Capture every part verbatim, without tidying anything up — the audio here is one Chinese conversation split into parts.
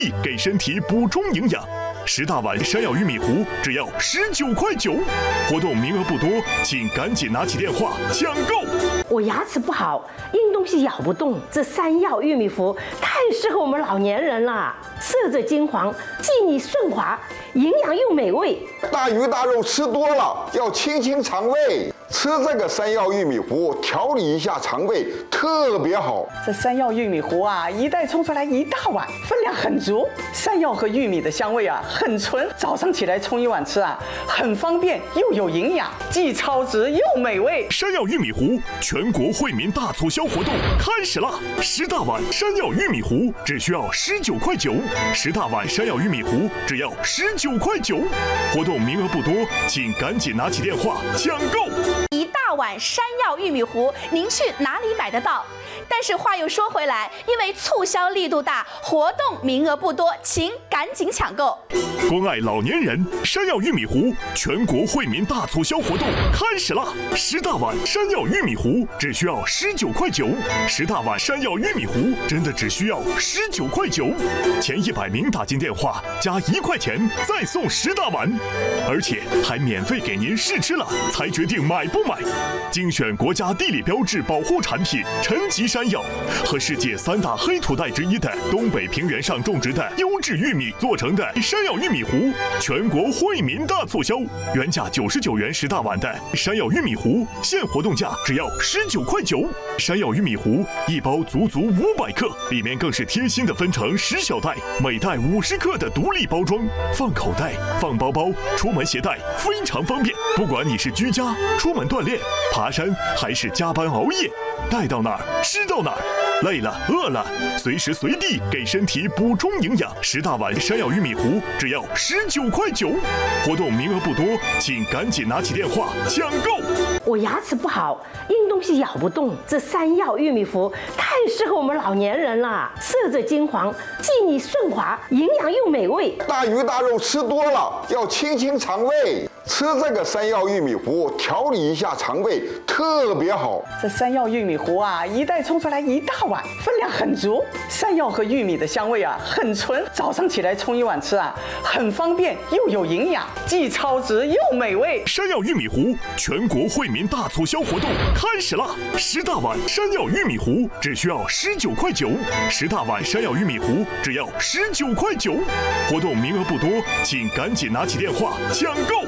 给身体补充营养。十大碗山药玉米糊只要十九块九，活动名额不多，请赶紧拿起电话抢购。 我牙齿不好，硬东西咬不动，这山药玉米糊太适合我们老年人了，色泽金黄，细腻顺滑，营养又美味。 大鱼大肉吃多了要清清肠胃，吃这个山药玉米糊调理一下肠胃特别好。 这山药玉米糊啊，一袋冲出来一大碗，分量很足。山药和玉米的香味啊很纯，早上起来冲一碗吃啊，很方便又有营养，既超值又美味。 山药玉米糊全国惠民大促销活动开始了，十大碗山药玉米糊只需要十九块九，十大碗山药玉米糊只要十九块九，活动名额不多，请赶紧拿起电话抢购。 一大碗山药玉米糊，您去哪里买得到？但是话又说回来，因为促销力度大，活动名额不多，请赶紧抢购。 关爱老年人，山药玉米糊全国惠民大促销活动开始了，十大碗山药玉米糊只需要十九块九，十大碗山药玉米糊真的只需要十九块九，前一百名打进电话加一块钱再送十大碗，而且还免费给您试吃了才决定买不买。精选国家地理标志保护产品陈吉山药和世界三大黑土带之一的东北平原上种植的优质玉米做成的山药玉米糊，全国惠民大促销，原价九十九元十大碗的山药玉米糊，现活动价只要十九块九。山药玉米糊一包足足五百克，里面更是贴心的分成十小袋，每袋五十克的独立包装，放口袋、放包包、出门携带非常方便。不管你是居家、出门锻炼、爬山，还是加班熬夜，带到哪儿吃到哪儿，累了饿了，随时随地给身体补充营养。十大碗山药玉米糊只要十九块九，活动名额不多，请赶紧拿起电话抢购。 我牙齿不好，硬东西咬不动，这山药玉米糊太适合我们老年人了，色泽金黄，细腻顺滑，营养又美味。 大鱼大肉吃多了要清清肠胃，吃这个山药玉米糊调理一下肠胃特别好。 这山药玉米糊啊，一袋冲出来一大碗，分量很足。山药和玉米的香味啊很纯，早上起来冲一碗吃啊，很方便又有营养，既超值又美味。 山药玉米糊全国惠民大促销活动开始了，十大碗山药玉米糊只需要十九块九，十大碗山药玉米糊只要十九块九，活动名额不多，请赶紧拿起电话抢购。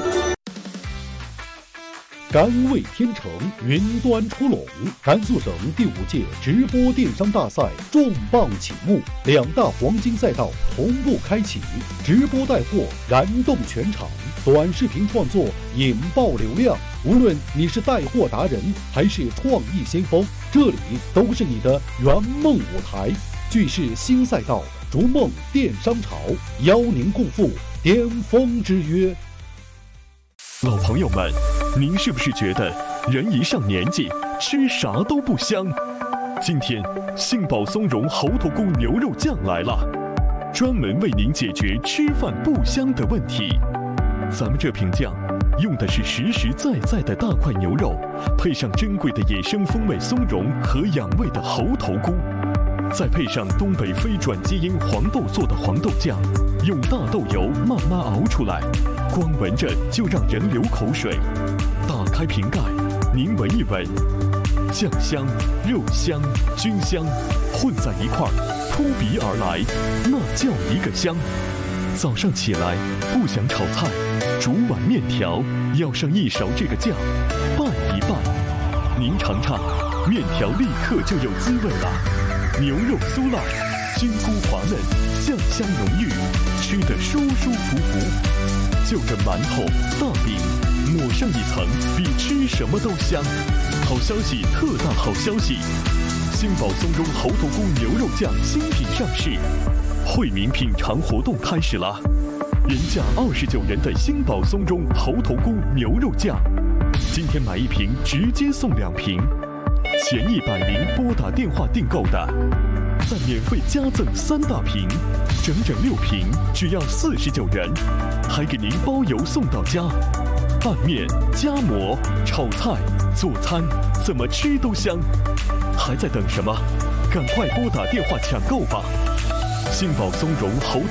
甘味天成云端出笼，甘肃省第五届直播电商大赛重磅启幕，两大黄金赛道同步开启，直播带货燃动全场，短视频创作引爆流量。无论你是带货达人还是创意先锋，这里都是你的圆梦舞台。聚世新赛道，逐梦电商潮，邀您共赴巅峰之约。 老朋友们，您是不是觉得人一上年纪吃啥都不香？今天杏宝松茸猴头菇牛肉酱来了，专门为您解决吃饭不香的问题。咱们这瓶酱用的是实实在在的大块牛肉，配上珍贵的野生风味松茸和养胃的猴头菇，再配上东北非转基因黄豆做的黄豆酱，用大豆油慢慢熬出来，光闻着就让人流口水。打开瓶盖，您闻一闻，酱香、肉香、菌香混在一块儿，扑鼻而来，那叫一个香。早上起来不想炒菜，煮碗面条，要上一勺这个酱，拌一拌，您尝尝，面条立刻就有滋味了。牛肉酥烂，菌菇滑嫩，酱香浓郁，吃得舒舒服服。就着馒头、大饼，抹上一层，比吃什么都香。好消息，特大好消息！杏宝松茸猴头菇牛肉酱新品上市，惠民品尝活动开始了。原价二十九元的杏宝松茸猴头菇牛肉酱，今天买一瓶直接送两瓶。前一百名拨打电话订购的，再免费加赠三大瓶，整整六瓶，只要四十九元，还给您包邮送到家。拌面、夹馍、炒菜、做餐，怎么吃都香。还在等什么？赶快拨打电话抢购吧！杏宝松茸猴